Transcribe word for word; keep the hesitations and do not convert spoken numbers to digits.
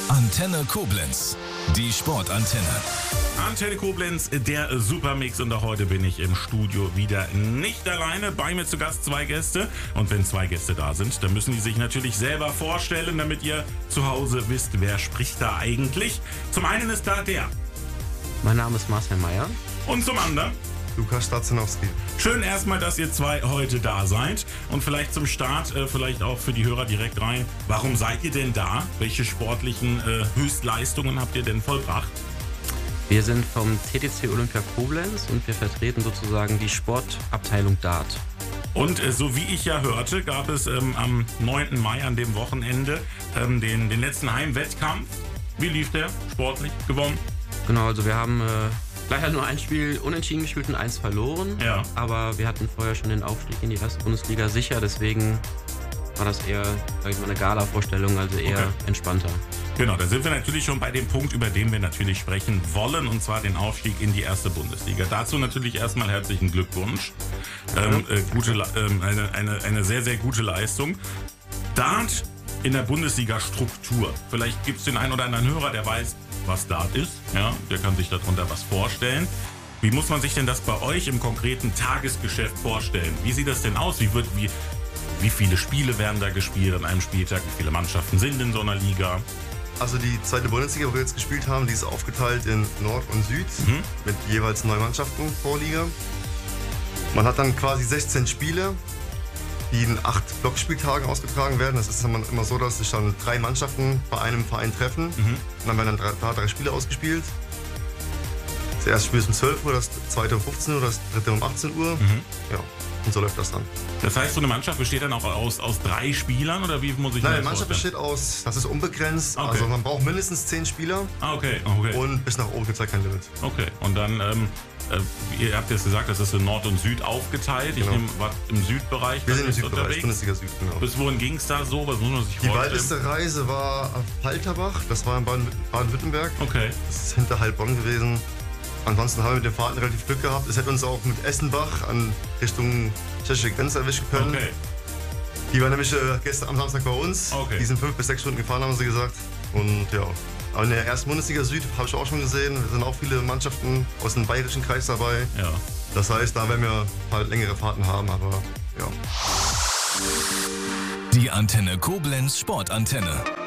Antenne Koblenz, die Sportantenne. Antenne Koblenz, der Supermix, und auch heute bin ich im Studio wieder nicht alleine. Bei mir zu Gast zwei Gäste, und wenn zwei Gäste da sind, dann müssen die sich natürlich selber vorstellen, damit ihr zu Hause wisst, wer spricht da eigentlich. Zum einen ist da der. Mein Name ist Marcel Meyer. Und zum anderen Lukas Stazenowski. Schön erstmal, dass ihr zwei heute da seid, und vielleicht zum Start, äh, vielleicht auch für die Hörer direkt rein. Warum seid ihr denn da? Welche sportlichen äh, Höchstleistungen habt ihr denn vollbracht? Wir sind vom T T C Olympia Koblenz und wir vertreten sozusagen die Sportabteilung Dart. Und äh, so wie ich ja hörte, gab es ähm, am neunten Mai, an dem Wochenende, ähm, den, den letzten Heimwettkampf. Wie lief der sportlich? Gewonnen? Genau, also wir haben äh, leider nur ein Spiel unentschieden gespielt und eins verloren. Ja. Aber wir hatten vorher schon den Aufstieg in die erste Bundesliga sicher, deswegen war das eher, sag ich mal, eine Gala-Vorstellung, also eher Okay. entspannter. Genau, da sind wir natürlich schon bei dem Punkt, über den wir natürlich sprechen wollen, und zwar den Aufstieg in die erste Bundesliga. Dazu natürlich erstmal herzlichen Glückwunsch. Ähm, äh, gute, ähm, eine, eine, eine sehr, sehr gute Leistung. Dart in der Bundesliga-Struktur. Vielleicht gibt es den einen oder anderen Hörer, der weiß, was Dart ist. Ja, der kann sich darunter was vorstellen. Wie muss man sich denn das bei euch im konkreten Tagesgeschäft vorstellen? Wie sieht das denn aus? Wie, wird, wie, wie viele Spiele werden da gespielt an einem Spieltag? Wie viele Mannschaften sind in so einer Liga? Also die zweite Bundesliga, wo wir jetzt gespielt haben, die ist aufgeteilt in Nord und Süd Mhm. mit jeweils neun Mannschaften pro Liga. Man hat dann quasi sechzehn Spiele, die in acht Blockspieltagen ausgetragen werden. Das ist dann immer so, dass sich dann drei Mannschaften bei einem Verein treffen. Mhm. Und dann werden dann drei, da drei Spiele ausgespielt. Das erste Spiel ist um zwölf Uhr, das zweite um fünfzehn Uhr, das dritte um achtzehn Uhr. Mhm. Ja, und so läuft das dann. Das heißt, so eine Mannschaft besteht dann auch aus, aus drei Spielern, oder wie muss ich mir Nein, die das Mannschaft vorstellen? besteht aus, das ist unbegrenzt. Okay. Also man braucht mindestens zehn Spieler Ah, okay, okay. und bis nach oben gibt es halt kein Limit. Okay, und dann, ähm, äh, ihr habt jetzt gesagt, das ist in Nord und Süd aufgeteilt. Ich Genau. nehme, was im Südbereich Wir dann sind im jetzt Südbereich, unterwegs. Bundesliga Süd, genau. Bis wohin ging es da so? Was muss man sich Die vorstellen? weiteste Reise war auf Halterbach, das war in Baden- Baden-Württemberg. Okay, Das ist hinter Heilbronn gewesen. Ansonsten haben wir mit den Fahrten relativ Glück gehabt. Es hätte uns auch mit Essenbach an Richtung tschechische Grenze erwischen können. okay. Die waren nämlich äh, gestern am Samstag bei uns. Okay. Die sind fünf bis sechs Stunden gefahren, haben sie gesagt. Und ja, aber in der ersten Bundesliga Süd habe ich auch schon gesehen, es sind auch viele Mannschaften aus dem bayerischen Kreis dabei. Ja. Das heißt, da werden wir halt längere Fahrten haben, aber ja. Die Antenne Koblenz Sportantenne.